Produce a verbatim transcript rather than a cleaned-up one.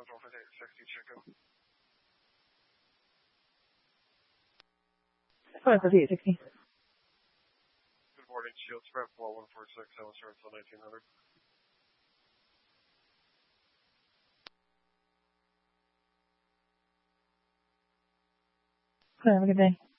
Central fifty-eight sixty chicken. Flight fifty-eight sixty. Good morning, Shield Spread four one four six, Seven starts on nineteen hundred. Have a good day.